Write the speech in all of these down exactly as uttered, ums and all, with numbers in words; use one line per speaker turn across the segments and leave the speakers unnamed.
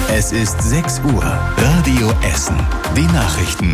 Es ist sechs Uhr. Radio Essen. Die Nachrichten.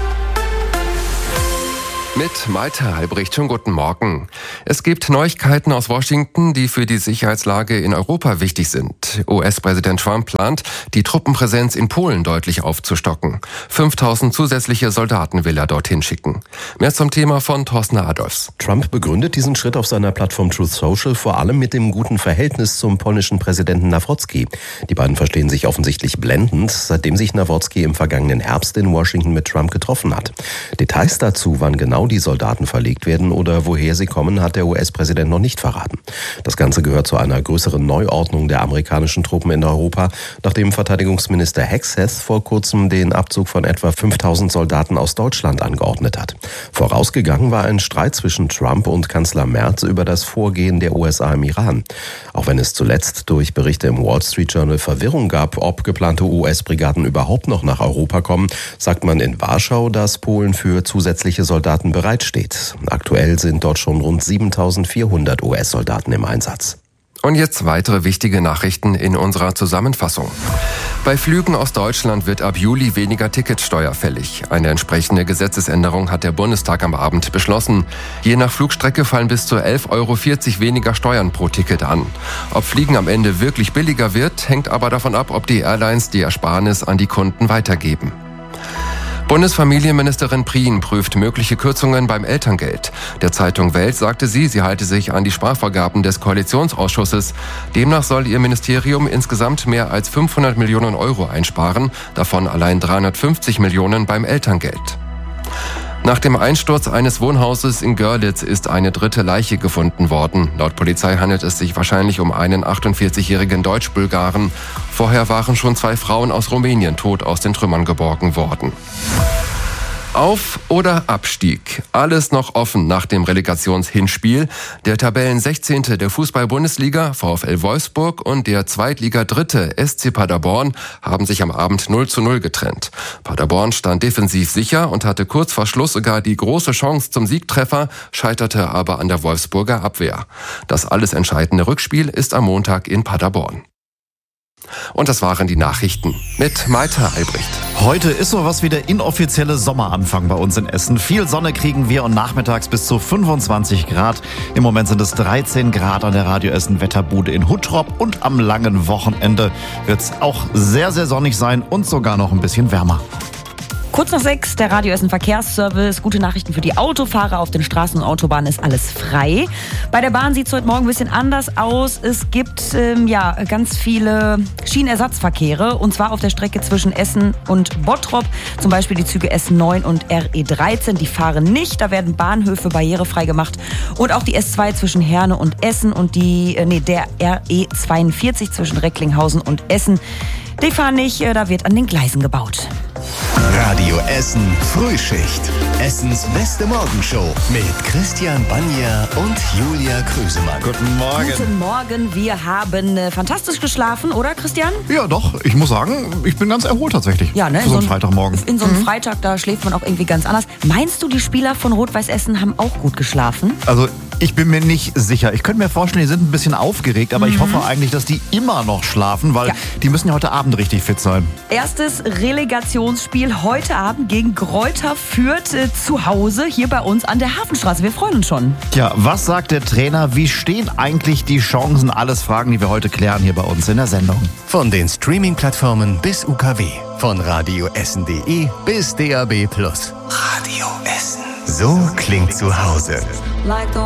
Mit Malte Albrecht, schon guten Morgen. Es gibt Neuigkeiten aus Washington, die für die Sicherheitslage in Europa wichtig sind. U S-Präsident Trump plant, die Truppenpräsenz in Polen deutlich aufzustocken. fünftausend zusätzliche Soldaten will er dorthin schicken. Mehr zum Thema von Thorsten Adolfs.
Trump begründet diesen Schritt auf seiner Plattform Truth Social vor allem mit dem guten Verhältnis zum polnischen Präsidenten Nawrocki. Die beiden verstehen sich offensichtlich blendend, seitdem sich Nawrocki im vergangenen Herbst in Washington mit Trump getroffen hat. Details dazu, wann genau die Soldaten verlegt werden oder woher sie kommen, hat der U S-Präsident noch nicht verraten. Das Ganze gehört zu einer größeren Neuordnung der amerikanischen Truppen in Europa, nachdem Verteidigungsminister Hegseth vor kurzem den Abzug von etwa fünftausend Soldaten aus Deutschland angeordnet hat. Vorausgegangen war ein Streit zwischen Trump und Kanzler Merz über das Vorgehen der U S A im Iran. Auch wenn es zuletzt durch Berichte im Wall Street Journal Verwirrung gab, ob geplante U S-Brigaden überhaupt noch nach Europa kommen, sagt man in Warschau, dass Polen für zusätzliche Soldaten bereitsteht. Aktuell sind dort schon rund siebentausendvierhundert U S-Soldaten im Einsatz.
Und jetzt weitere wichtige Nachrichten in unserer Zusammenfassung. Bei Flügen aus Deutschland wird ab Juli weniger Ticketsteuer fällig. Eine entsprechende Gesetzesänderung hat der Bundestag am Abend beschlossen. Je nach Flugstrecke fallen bis zu elf Euro vierzig weniger Steuern pro Ticket an. Ob Fliegen am Ende wirklich billiger wird, hängt aber davon ab, ob die Airlines die Ersparnis an die Kunden weitergeben. Bundesfamilienministerin Prien prüft mögliche Kürzungen beim Elterngeld. Der Zeitung Welt sagte sie, sie halte sich an die Sprachvorgaben des Koalitionsausschusses. Demnach soll ihr Ministerium insgesamt mehr als fünfhundert Millionen Euro einsparen, davon allein dreihundertfünfzig Millionen beim Elterngeld. Nach dem Einsturz eines Wohnhauses in Görlitz ist eine dritte Leiche gefunden worden. Laut Polizei handelt es sich wahrscheinlich um einen achtundvierzigjährigen Deutsch-Bulgaren. Vorher waren schon zwei Frauen aus Rumänien tot aus den Trümmern geborgen worden. Auf- oder Abstieg? Alles noch offen nach dem Relegationshinspiel. Der Tabellensechzehnte der Fußball-Bundesliga, VfL Wolfsburg, und der Zweitliga-Dritte S C Paderborn haben sich am Abend null zu null getrennt. Paderborn stand defensiv sicher und hatte kurz vor Schluss sogar die große Chance zum Siegtreffer, scheiterte aber an der Wolfsburger Abwehr. Das alles entscheidende Rückspiel ist am Montag in Paderborn. Und das waren die Nachrichten mit Malte Albrecht.
Heute ist sowas wie der inoffizielle Sommeranfang bei uns in Essen. Viel Sonne kriegen wir und nachmittags bis zu fünfundzwanzig Grad. Im Moment sind es dreizehn Grad an der Radio Essen Wetterbude in Huttrop und am langen Wochenende wird es auch sehr, sehr sonnig sein und sogar noch ein bisschen wärmer.
Kurz nach sechs, der Radio Essen Verkehrsservice. Gute Nachrichten für die Autofahrer. Auf den Straßen und Autobahnen ist alles frei. Bei der Bahn sieht es heute Morgen ein bisschen anders aus. Es gibt ähm, ja ganz viele Schienenersatzverkehre. Und zwar auf der Strecke zwischen Essen und Bottrop. Zum Beispiel die Züge S neun und R E dreizehn. Die fahren nicht. Da werden Bahnhöfe barrierefrei gemacht. Und auch die S zwei zwischen Herne und Essen. Und die, äh, nee, der R E zweiundvierzig zwischen Recklinghausen und Essen. Die fahren nicht. Äh, da wird an den Gleisen gebaut.
Radio Essen Frühschicht. Essens beste Morgenshow mit Christian Banja und Julia Krüsemann.
Guten Morgen.
Guten Morgen. Wir haben äh, fantastisch geschlafen, oder Christian?
Ja, doch. Ich muss sagen, ich bin ganz erholt tatsächlich.
Ja, ne?
Für so einen Freitagmorgen.
In so einem mhm. Freitag, da schläft man auch irgendwie ganz anders. Meinst du, die Spieler von Rot-Weiß Essen haben auch gut geschlafen?
Also, ich bin mir nicht sicher. Ich könnte mir vorstellen, die sind ein bisschen aufgeregt, aber mhm. ich hoffe eigentlich, dass die immer noch schlafen, weil ja. die müssen ja heute Abend richtig fit sein.
Erstes Relegationsspiel heute Abend gegen Greuther Fürth äh, zu Hause hier bei uns an der Hafenstraße. Wir freuen uns schon.
Tja, was sagt der Trainer? Wie stehen eigentlich die Chancen? Alles Fragen, die wir heute klären hier bei uns in der Sendung.
Von den Streaming-Plattformen bis U K W. Von radioessen punkt de bis D A B plus. Radio Essen. So klingt zu Hause.
Like the